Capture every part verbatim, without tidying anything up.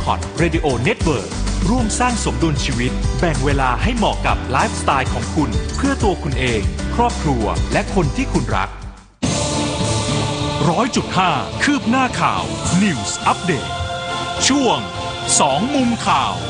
iPod Radio Network ร่วมสร้างสมดุลชีวิตแบ่งเวลาให้เหมาะกับไลฟ์สไตล์ของคุณเพื่อตัวคุณเองครอบครัวและคนที่คุณรัก ร้อยจุดห้า คืบหน้าข่าว News Update ช่วงสองมุมข่าว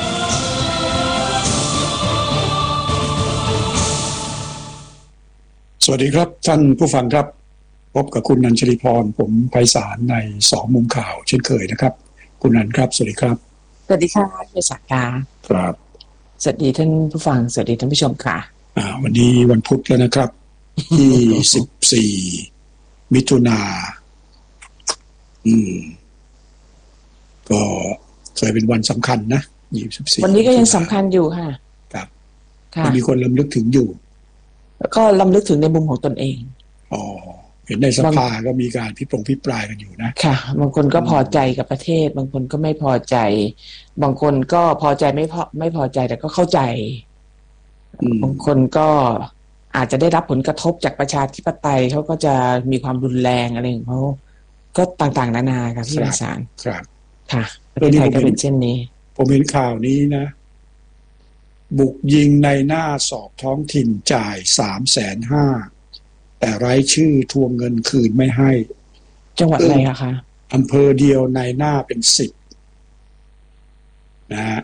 สวัสดีครับท่านผู้ฟังครับพบกับคุณนันชลิพรผมไพศาลในสองมุมข่าวเช่นเคยนะครับคุณนันครับสวัสดีครับสวัสดีค่ะคุณศักดิ์ค่ะครับสวัสดีท่านผู้ฟังสวัสดีท่านผู้ชมค่ะอ่าวันนี้วันพุธแล้วนะครับที่สิบสี่มิถุนาอืมก็เคยเป็นวันสำคัญนะยี่สิบสี่วันนี้ก็ยังสำคัญอยู่ค่ะครับมีคนรำลึกถึงอยู่แล้วก็รำลึกถึงในมุมของตนเองอ๋อเห็นในสภาก็มีการพิปรงพิปรายกันอยู่นะค่ะบางคนก็พอใจกับประเทศบางคนก็ไม่พอใจบางคนก็พอใจไม่พอไม่พอใจแต่ก็เข้าใจบางคนก็อาจจะได้รับผลกระทบจากประชาธิปไตยเขาก็จะมีความรุนแรงอะไรของเขาก็ต่างๆนานาค่ะที่ศาลครับค่ะประเทศไทยก็เป็นเช่นนี้ผมเห็นข่าวนี้นะบุกยิงในหน้าสอบท้องถิ่นจ่ายสามแสนห้าแต่ไร้ชื่อทวงเงินคืนไม่ให้จังหวัดอะไรอะคะอำเภอเดียวในหน้าเป็นสิบนะฮะ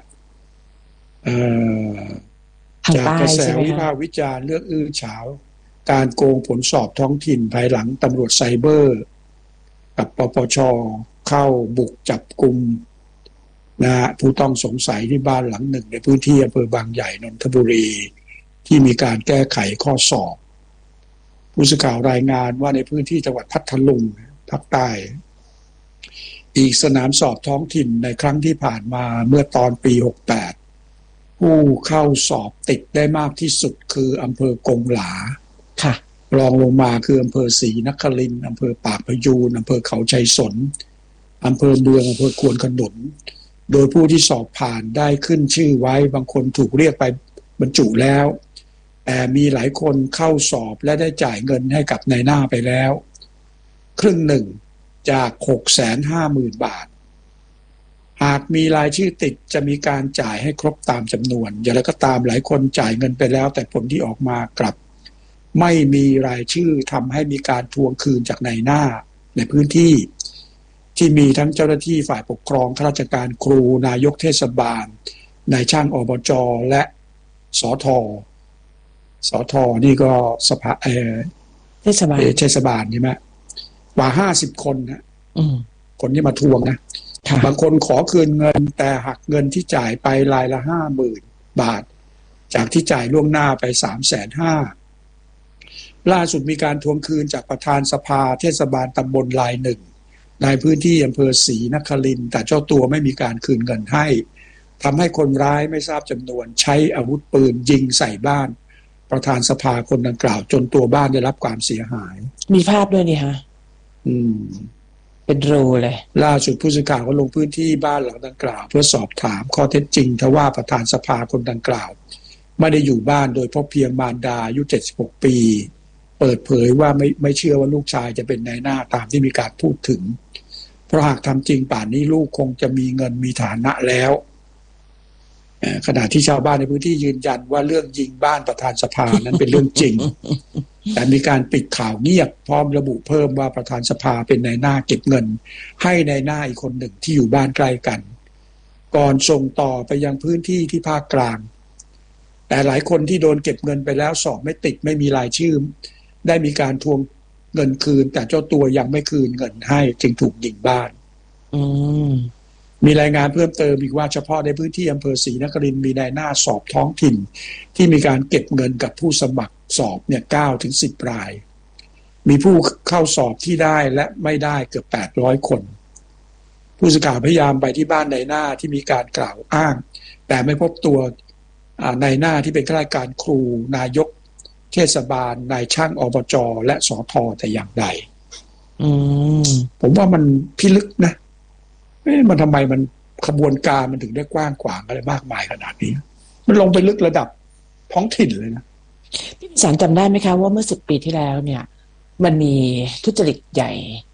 จากกระแสวิพากษ์วิจารณ์เรื่องอื้อฉาวการโกงผลสอบท้องถิ่นภายหลังตำรวจไซเบอร์กับปปช.เข้าบุกจับกุมนะฮะผู้ต้องสงสัยที่บ้านหลังหนึ่งในพื้นที่อำเภอบางใหญ่นนทบุรีที่มีการแก้ไขข้อสอบผู้สื่อข่าวรายงานว่าในพื้นที่จังหวัดพัทลุงภาคใต้อีกสนามสอบท้องถิ่นในครั้งที่ผ่านมาเมื่อตอนปีหกสิบแปดผู้เข้าสอบติดได้มากที่สุดคืออำเภอกงหลาค่ะรองลงมาคืออำเภอศรีนครินทร์อำเภอปากพยูนอำเภอเขาชัยสนอำเภอเมืองอำเภอควนขนุนโดยผู้ที่สอบผ่านได้ขึ้นชื่อไว้บางคนถูกเรียกไปบรรจุแล้วแต่มีหลายคนเข้าสอบและได้จ่ายเงินให้กับนายหน้าไปแล้วครึ่งหนึ่งจาก หกแสนห้าหมื่น บาทหากมีรายชื่อติดจะมีการจ่ายให้ครบตามจำนวนอย่างไรก็ตามหลายคนจ่ายเงินไปแล้วแต่ผลที่ออกมากลับไม่มีรายชื่อทำให้มีการทวงคืนจากนายหน้าในพื้นที่ที่มีทั้งเจ้าหน้าที่ฝ่ายปกครองข้าราชการครูนายกเทศบาลนายช่างอบจ.และสท.สท.นี่ก็สภาเออเทศบาลเทศบาลใช่ไหมกว่าห้าสิบคนนะคนที่มาทวงนะบางคนขอคืนเงินแต่หักเงินที่จ่ายไปรายละห้าหมื่นบาทจากที่จ่ายล่วงหน้าไปสามแสนห้าล่าสุดมีการทวงคืนจากประธานสภาเทศบาลตำบลรายหนึ่งในพื้นที่อำเภอศรีนครินทร์แต่เจ้าตัวไม่มีการคืนเงินให้ทำให้คนร้ายไม่ทราบจำนวนใช้อาวุธปืนยิงใส่บ้านประธานสภาคนดังกล่าวจนตัวบ้านได้รับความเสียหายมีภาพด้วยนี่ฮะอืมเป็นรูเลยล่าสุดผู้สื่อข่าวก็ลงพื้นที่บ้านหลังดังกล่าวเพื่อสอบถามข้อเท็จจริงทว่าประธานสภาคนดังกล่าวไม่ได้อยู่บ้านโดยพบเพียงมารดาอายุเจ็ดสิบหกปีเปิดเผยว่าไม่ไม่เชื่อว่าลูกชายจะเป็นนายหน้าตามที่มีการพูดถึงเพราะหากทำจริงป่านนี้ลูกคงจะมีเงินมีฐานะแล้วขณะที่ชาวบ้านในพื้นที่ยืนยันว่าเรื่องยิงบ้านประธานสภานั้นเป็นเรื่องจริงแต่มีการปิดข่าวเงียบพร้อมระบุเพิ่มว่าประธานสภาเป็นนายหน้าเก็บเงินให้นายหน้าอีกคนหนึ่งที่อยู่บ้านใกล้กันก่อนส่งต่อไปยังพื้นที่ที่ภาคกลางแต่หลายคนที่โดนเก็บเงินไปแล้วสอบไม่ติดไม่มีรายชื่อได้มีการทวงเงินคืนแต่เจ้าตัวยังไม่คืนเงินให้จึงถูกยิงบ้านอืมมีรายงานเพิ่มเติมอีกว่าเฉพาะในพื้นที่อำเภอศรีนครินทร์มีนายหน้าสอบท้องถิ่นที่มีการเก็บเงินกับผู้สมัครสอบเนี่ย เก้าถึงสิบ รายมีผู้เข้าสอบที่ได้และไม่ได้เกือบแปดร้อยคนผู้สื่อข่าวพยายามไปที่บ้านนายหน้าที่มีการกล่าวอ้างแต่ไม่พบตัวนายหน้าที่เป็นข้าราชการครูนายกเทศบาลนายช่างอบจ.และสท.แต่อย่างใดอืมผมว่ามันพิลึกนะเอ๊ะมันทำไมมันขบวนการมันถึงได้กว้างขวางอะไรมากมายขนาดนี้มันลงไปลึกระดับท้องถิ่นเลยนะพี่พิสารจำได้ไหมคะว่าเมื่อสิบปีที่แล้วเนี่ยมันมีทุจริตใหญ่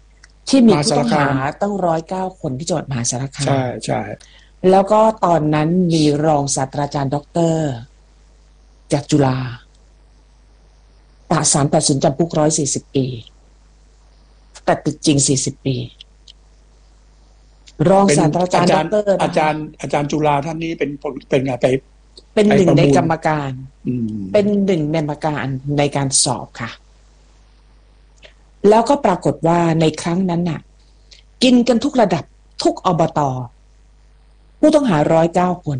ที่มีมหาผู้สารต้องคาหาม ตั้งร้อยเก้าคนที่จังหวัดมหาสารคามใช่ใช่แล้วก็ตอนนั้นมีรองศาสตราจารย์ด็อกเตอร์จากจุฬาตาสารตัดสินจำคุกร้อยสี่สิบปีแต่ติดจริงสี่สิบปี รองเป็นศาสตราจารย์อาด็จาอรกย์เตอร์อาจารย์อาจารย์จุฬาท่านนี้เป็นเป็นไงไปเป็นหนึ่งไปประในมูลกรรมการอืมเป็นหนึ่งในกรรมการในการสอบค่ะ แล้วก็ปรากฏว่าในครั้งนั้นน่ะ กินกันทุกระดับทุกอบต.ผู้ต้องหาร้อยเก้าคน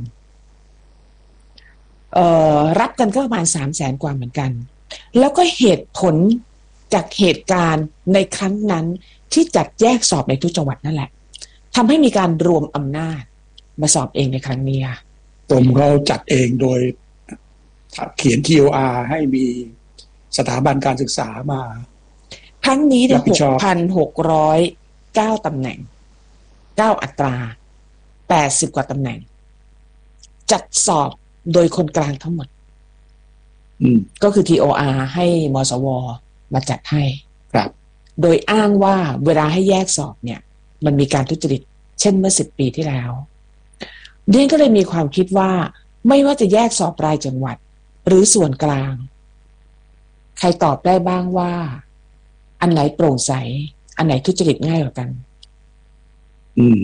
เอ่อรับกันก็ประมาณสามแสนกว่าเหมือนกัน แล้วก็เหตุผลจากเหตุการณ์ในครั้งนั้นที่จัดแยกสอบในทุกจังหวัดนั่นแหละทำให้มีการรวมอำนาจมาสอบเองในครั้งนี้ค่ะกรมเขาจัดเองโดยเขียน ที โอ อาร์ ให้มีสถาบันการศึกษามาครั้งนี้เนี่ยรับผิหดกชอบพันหกร้อยเก้าตำแหน่งเก้าอัตราแปดสิบกว่าตำแหน่ง จัดสอบโดยคนกลางทั้งหมดอืมก็คือ ที โอ อาร์ ให้มสวมาจัดให้ครับโดยอ้างว่าเวลาให้แยกสอบเนี่ย มันมีการทุจริตเช่นเมื่อสิบปีที่แล้วเดียนก็เลยมีความคิดว่าไม่ว่าจะแยกสอบรายจังหวัด หรือส่วนกลาง ใครตอบได้บ้างว่า อันไหนโปร่งใส อันไหนทุจริตง่ายกว่ากันอืม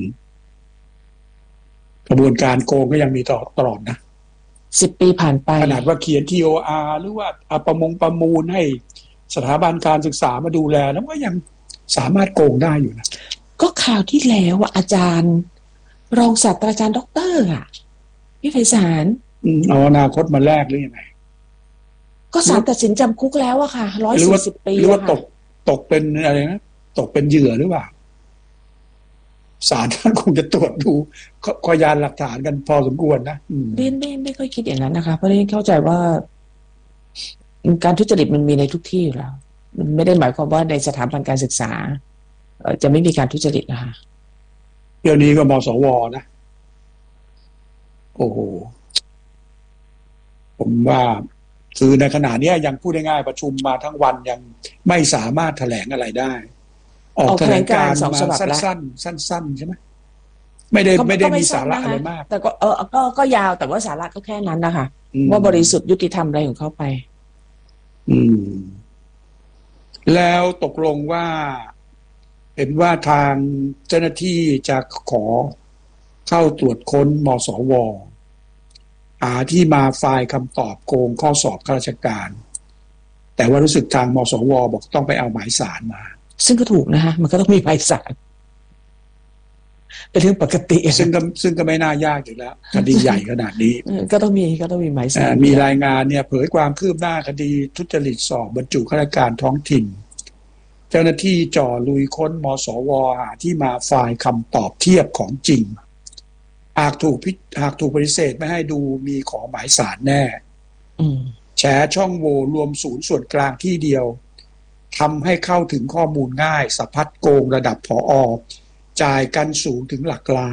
กระบวนการโกงก็ยังมีต่อตลอดนะสิบปีผ่านไปขนาดว่าเขียน ที โอ อาร์ หรือว่าเอาประมงประมูลให้สถาบันการศึกษามาดูแล แล้วก็ยังสามารถโกงได้อยู่นะก็ข่าวที่แล้วอะอาจารย์ รองศาสตราจารย์ด็อกเตอร์อะพี่ไพศาลอืมเอาอนาคตมาแลกหรือยังไงก็ศาลตัดสินจำคุกแล้วอะค่ะร้อยหรือสี่ว่าสิบปีหรือว่าอะตค่ะกตกเป็นอะไรนะตกเป็นเหยื่อหรือเปล่าศาลท่านคงจะตรวจดูพยานหลักฐานกันพอสมควรนะอืมเรียนไม่ไม่ค่อยคิดอย่างนั้นนะคะ เพราะเรียนเข้าใจว่าการทุจริตมันมีในทุกที่อยู่แล้ว มันไม่ได้หมายความว่าในสถาบันการศึกษาเอ่อจะไม่มีการทุจริตนะคะเรื่องนี้ก็มสวนะโอ้โหผมว่าคือในขณะนี้ยังพูดง่ายๆประชุมมาทั้งวันยังไม่สามารถแถลงอะไรได้ ออกแถลงการณ์มาสั้นๆสั้นๆใช่ไหมไม่ได้ก็ไม่ได้ก็มีสั้สาน ระนอะไรมากแต่ก็เออก็ก็ยาวแต่ว่าสาระก็แค่นั้นนะคะอืมว่าบริสุทธิ์ยุติธรรมอะไรของเขาไปอืม แล้วตกลงว่า เห็นว่าทางเจ้าหน้าที่จะขอเข้าตรวจค้นมสวหาที่มาไฟล์คำตอบโกงข้อสอบข้าราชการ แต่ว่ารู้สึกทางมสวบอกต้องไปเอาหมายสารมาซึ่งก็ถูกนะคะมันก็ต้องมีหมายสารเป็นเรื่องปกติซึ่งก็ซึ่งก็ไม่น่ายากอยู่แล้วคดีใหญ่ขนาดนี้เออก็ต้องมีก็ต้องมีหมายสาอ่รมีรายงานเนี่ยเผยความคืบหน้าคดีทุจริตสอบบรรจุข้าราชการท้องถิ่น เจ้าหน้าที่จ่อลุยค้นมสวหาที่มาไฟล์คำตอบเทียบของจริง หากถูกพิหากถูกปฏิเสธไม่ให้ดูมีขอหมายสารแน่อืมแฉช่องโหว่รวมศูนย์ส่วนกลางที่เดียวทำให้เข้าถึงข้อมูลง่ายสะพัดโกงระดับผอจ่ายกันสูงถึงหลักล้าน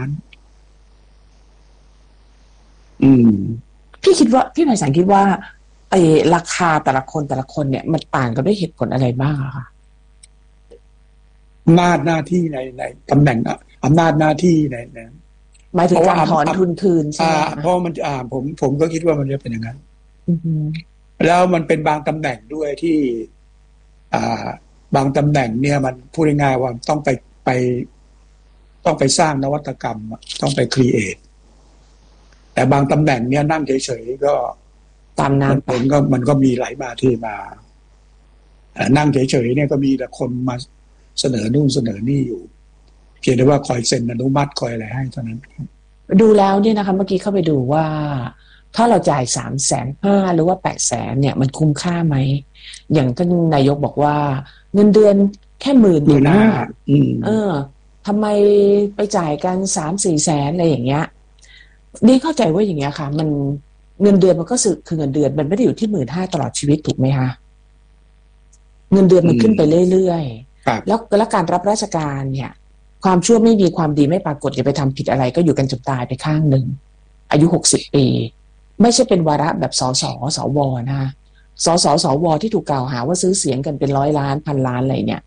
อืมพี่คิดว่าพี่ไพศาลคิดว่าไอ้ราคาแต่ละคนแต่ละคนเนี่ยมันต่างกันด้วยเหตุผลอะไรบ้างอะคะอำนาจหน้าที่ในในตำแหน่งอะอำนาจหน้าที่ในในหมายถึงเพราะว่าการถอนอ่ะทุนคืนใช่อ่าไหมเพคะราะมันอ่าผมผมก็คิดว่ามันจะเป็นอย่างนั้นอือฮึแล้วมันเป็นบางตำแหน่งด้วยที่ อ่า บางตำแหน่งเนี่ยมันพูดง่ายๆว่าต้องไปไป ต้องไปสร้างนวัตกรรมอะต้องไปครีเอทแต่บางตำแหน่งเนี่ยนั่งเฉยๆก็ตามมันน้ำไปมันก็มันก็มีไหลมาเทมาอ่านั่งเฉยๆเนี่ยก็มีแต่คนมาเสนอนู่นเสนอนี่อยู่เพียงแต่ว่าคอยเซ็นอนุมัติคอยอะไรให้เท่านั้นดูแล้วเนี่ยนะคะเมื่อกี้เข้าไปดูว่า ถ้าเราจ่ายสามแสนห้าหรือว่าแปดแสนเนี่ยมันคุ้มค่าไหม อย่างท่านนายกบอกว่า เงินเดือนแค่หมื่นหมื่นห้าอืมเออทำไมไปจ่ายกันสามสี่แสนอะไรอย่างเงี้ยนี่เข้าใจว่าอย่างเงี้ยค่ะ มันเงินเดือนมันก็คือเงินเดือนมันไม่ได้อยู่ที่หมื่นห้าตลอดชีวิตถูกไหมคะเงินเดือนมันขึ้นไปเรื่อยๆครับแล้วแล้วการรับราชการเนี่ย ความชั่วไม่มีความดีไม่ปรากฏอย่าไปทำผิดอะไรก็อยู่กันจนตายไปข้างหนึ่งอายุหกสิบปี ไม่ใช่เป็นวาระแบบสสสวนะคะสสสวที่ถูกกล่าวหาว่าซื้อเสียงกันเป็นร้อยล้านพันล้านอะไรเนี่ย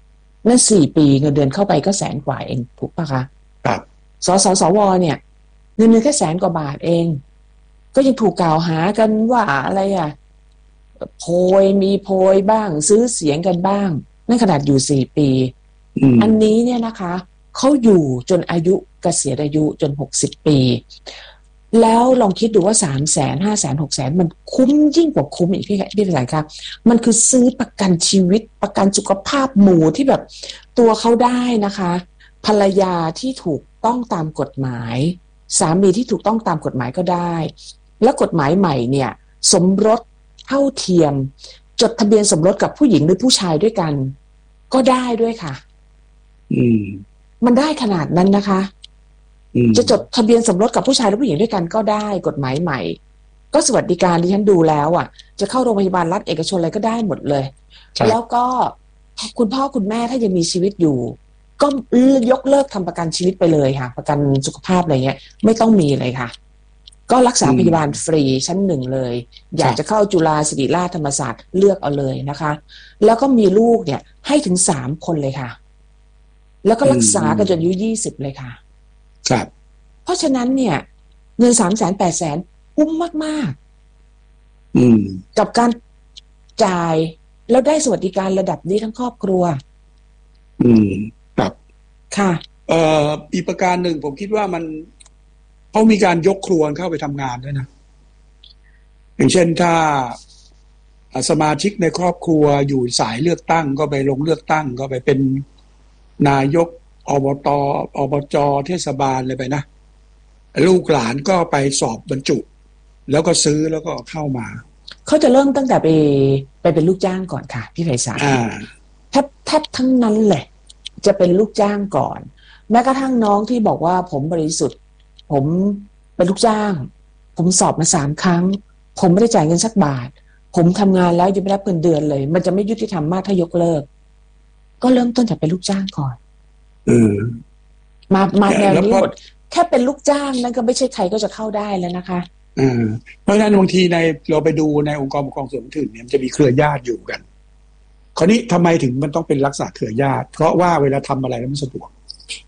นั่นสี่ปีเงินเดือนเข้าไปก็แสนกว่าเองถูกปะคะครับสสสวเนี่ยเงินเดือนแค่แสนกว่าบาทเองก็ยังถูกกล่าวหากันว่าอะไรอ่ะโพยมีโพยบ้างซื้อเสียงกันบ้างนั่นขนาดอยู่สี่ปีอันนี้เนี่ยนะคะเขาอยู่จนอายุเกษียณอายุจนหกสิบปีแล้วลองคิดดูว่าสามแสนห้าแสนหกแสนมันคุ้มยิ่งกว่าคุ้มอีกพี่พี่ภาษาครับมันคือซื้อประกันชีวิตประกันสุขภาพหมู่ที่แบบตัวเขาได้นะคะภรรยาที่ถูกต้องตามกฎหมายสามีที่ถูกต้องตามกฎหมายก็ได้และกฎหมายใหม่เนี่ยสมรสเท่าเทียมจดทะเบียนสมรสกับผู้หญิงหรือผู้ชายด้วยกันก็ได้ด้วยค่ะอืมมันได้ขนาดนั้นนะคะจะจดทะเบียนสมรสกับผู้ชายและผู้หญิงด้วยกันก็ได้กฎหมายใหม่ก็สวัสดิการที่ฉันดูแล้วอ่ะจะเข้าโรงพยาบาลรัฐเอกชนอะไรก็ได้หมดเลยแล้วก็คุณพ่อคุณแม่ถ้ายังมีชีวิตอยู่ก็ยกเลิกทำประกันชีวิตไปเลยค่ะประกันสุขภาพอะไรเงี้ยไม่ต้องมีเลยค่ะก็รักษาพยาบาลฟรีชั้นหนึ่งเลยอยากจะเข้าจุฬาศิริราชธรรมศาสตร์เลือกเอาเลยนะคะแล้วก็มีลูกเนี่ยให้ถึงสามคนเลยค่ะแล้วก็รักษากันจนอายุยี่สิบเลยค่ะครับเพราะฉะนั้นเนี่ยเงินสามแสนแปดแสนคุ้มมากๆอืมกับการจ่ายแล้วได้สวัสดิการระดับนี้ทั้งครอบครัวอืมครับค่ะเอ่ออีกประการหนึ่งผมคิดว่ามันเขามีการยกครัวเข้าไปทำงานด้วยนะอย่างเช่นถ้าสมาชิกในครอบครัวอยู่สายเลือกตั้งก็ไปลงเลือกตั้งก็ไปเป็นนายกอบตอบจเทศบาลเลยไปนะลูกหลานก็ไปสอบบรรจุแล้วก็ซื้อแล้วก็เข้ามาเขาจะเริ่มตั้งแต่ไปไปเป็นลูกจ้างก่อนค่ะพี่ไพศาลแทบแทบทั้งนั้นแหละจะเป็นลูกจ้างก่อนแม้กระทั่งน้องที่บอกว่าผมบริสุทธิ์ผมเป็นลูกจ้างผมสอบมาสามครั้งผมไม่ได้จ่ายเงินสักบาทผมทำงานแล้วยังไม่รับเงินเดือนเลยมันจะไม่ยุติธรรมมากถ้ายกเลิกก็เริ่มต้นจากเป็นลูกจ้างก่อนเออมามาแนวนี้หมดแค่เป็นลูกจ้างนั่นก็ไม่ใช่ใครก็จะเข้าได้แล้วนะคะอ่าเพราะฉะนั้นบางทีในเราไปดูในองค์กรปกครองส่วนท้องถิ่นเนี่ยมันจะมีเครือญาติอยู่กันคราวนี้ทำไมถึงมันต้องเป็นลักษณะเครือญาติเพราะว่าเวลาทำอะไรแล้วมันสะดวก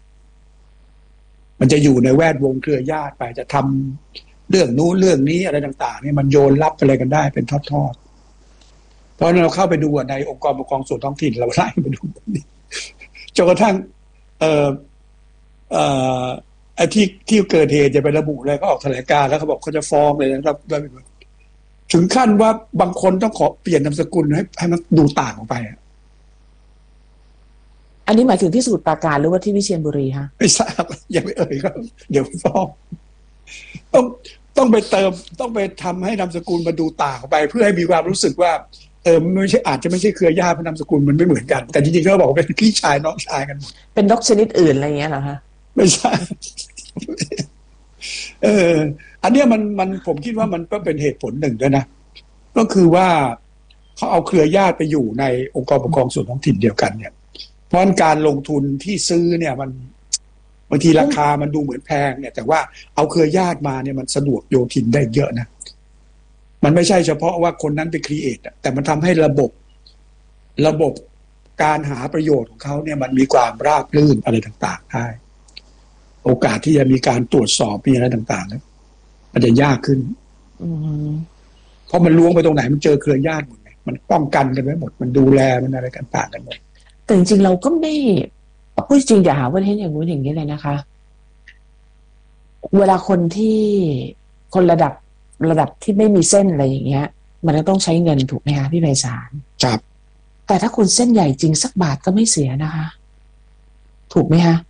มันจะอยู่ในแวดวงเครือญาติไปจะทำเรื่องนู้นเรื่องนี้อะไรต่างๆเนี่ยมันโยนรับอะไรกันได้เป็นทอดๆเพราะเราเข้าไปดูในองค์กรปกครองส่วนท้องถิ่นเราไล่ไปดูจนกระทั่งเอ่อเอ่อไอ้ที่ที่เกิดเหตุจะไประบุอะไรก็ออกแถลงการแล้วเขาบอกเขาจะฟ้องเลยนะครับถึงขั้นว่าบางคนต้องขอเปลี่ยนนามสกุลให้ให้มันดูต่างออกไปอันนี้หมายถึงที่สมุทรปราการหรือว่าที่วิเชียรบุรีฮะไม่ทราบยังไม่เอ่ยครับเดี๋ยวฟ้องต้องต้องไปเติมต้องไปทำให้นามสกุลมันดูต่างออกไปเพื่อให้มีความรู้สึกว่าเออไม่ใช่อาจจะไม่ใช่เครือญาติเพราะนามสกุลมันไม่เหมือนกันแต่จริงๆเขาบอกเป็นพี่ชายน้องชายกันเป็นนกชนิดอื่นอะไรเงี้ยเหรอฮะไม่ใช่เอออันเนี้ยมันมันผมคิดว่ามันก็เป็นเหตุผลหนึ่งด้วยนะก็คือว่าเขาเอาเครือญาติไปอยู่ในองค์กรปกครองส่วนท้องถิ่นเดียวกันเนี่ยเพราะการลงทุนที่ซื้อเนี่ยมันบางทีราคามันดูเหมือนแพงเนี่ยแต่ว่าเอาเครือญาติมาเนี่ยมันสะดวกโยทินได้เยอะนะมันไม่ใช่เฉพาะว่าคนนั้นไปครีเอทแต่มันทำให้ระบบระบบการหาประโยชน์ของเขาเนี่ยมันมีความราบรื่นอะไรต่างๆได้โอกาสที่จะมีการตรวจสอบมีอะไรต่างๆเนี่ยมันจะยากขึ้นเพราะมันล้วงไปตรงไหนมันเจอเครือญาติหมดมันป้องกันกันไว้หมดมันดูแลมันอะไรกันต่างกันหมดแต่จริงๆเราก็ไม่พูดจริงอย่าหาว่าเห็นอย่างนู้นอย่างนี้เลยนะคะเวลาคนที่คนระดับระดับที่ไม่มีเส้นอะไรอย่างเงี้ยมันต้องใช้เงินถูกไหมคะพี่ไพศาลครับแต่ถ้าคุณเส้นใหญ่จริงสักบาทก็ไม่เสียนะคะถูกไหมคะ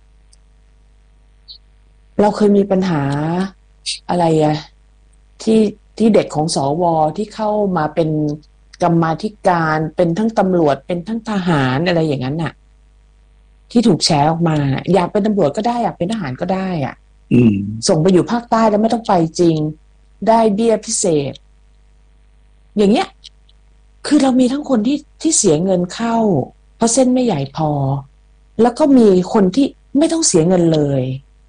เราเคยมีปัญหาอะไรอะที่ที่เด็กของสวที่เข้ามาเป็นกรรมาธิการเป็นทั้งตำรวจเป็นทั้งทหารอะไรอย่างนั้นน่ะที่ถูกแชร์ออกมาอยากเป็นตำรวจก็ได้อยากเป็นทหารก็ได้อ่ะส่งไปอยู่ภาคใต้แล้วไม่ต้องไปจริงได้เบี้ยพิเศษอย่างเงี้ยคือเรามีทั้งคนที่ที่เสียเงินเข้าเพราะเส้นไม่ใหญ่พอแล้วก็มีคนที่ไม่ต้องเสียเงินเลย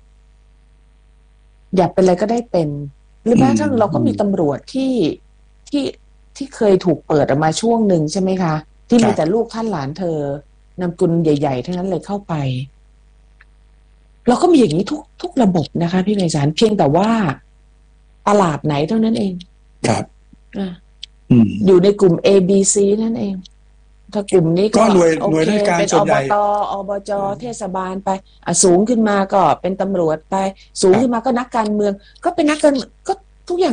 อยากเป็นอะไรก็ได้เป็นหรือแม้กระทั่งเราก็มีตำรวจที่ที่ที่เคยถูกเปิดออกมาช่วงหนึ่งใช่ไหมคะที่มีแต่ลูกท่านหลานเธอนามกุลใหญ่ๆทั้งนั้นเลยเข้าไปเราก็มีอย่างนี้ทุกทุกระบบนะคะพี่ไพศาลเพียงแต่ว่าตลาดไหนเท่านั้นเองครับอ่ะอืมอยู่ในกลุ่ม A B C นั่นเอง ถ้ากลุ่มนี้ก็ก็หน่วยโอหน่วยเคราชการเป็นส่อวนบใหญ่ตอบจเทศบาลไปอ่ะสูงขึ้นมาก็เป็นตำรวจไป สูงขึ้นมาก็นักการเมือง ก็เป็นนักการเมืองก็ทุกอย่าง